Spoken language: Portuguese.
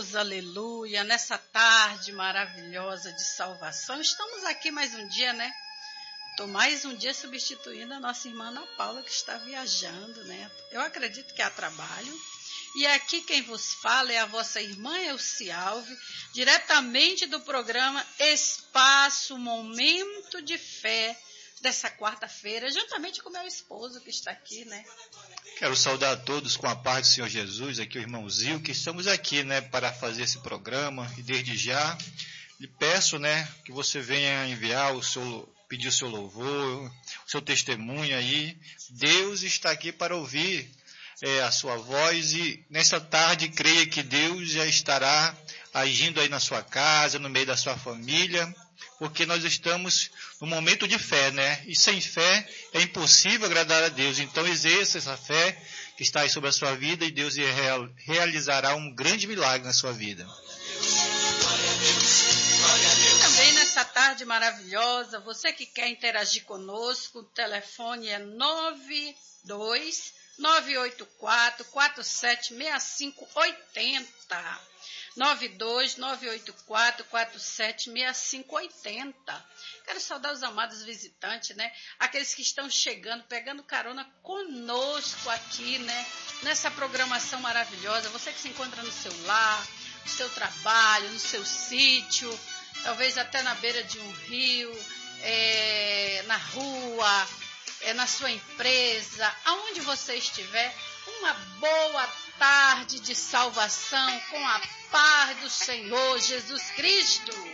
Deus, aleluia, nessa tarde maravilhosa de salvação. Estamos aqui mais um dia, né? Estou mais um dia substituindo a nossa irmã Ana Paula, que está viajando, né? Eu acredito que é a trabalho. E aqui quem vos fala é a vossa irmã Elci Alves, diretamente do programa Espaço Momento de Fé, dessa quarta-feira, juntamente com meu esposo que está aqui, né? Quero saudar a todos com a paz do Senhor Jesus, aqui o irmão Zil, que estamos aqui, né, para fazer esse programa, e desde já lhe peço, né, que você venha enviar pedir o seu louvor, o seu testemunho aí. Deus está aqui para ouvir a sua voz, e nessa tarde creia que Deus já estará agindo aí na sua casa, no meio da sua família, porque nós estamos num momento de fé, né? E sem fé é impossível agradar a Deus. Então exerça essa fé que está aí sobre a sua vida, e Deus realizará um grande milagre na sua vida. E também nessa tarde maravilhosa, você que quer interagir conosco, o telefone é 92-984-476580. 92-984-476580. Quero saudar os amados visitantes, né? Aqueles que estão chegando, pegando carona conosco aqui, né? Nessa programação maravilhosa. Você que se encontra no seu lar, no seu trabalho, no seu sítio, talvez até na beira de um rio, na rua, na sua empresa, aonde você estiver, uma boa tarde de salvação com a paz do Senhor Jesus Cristo.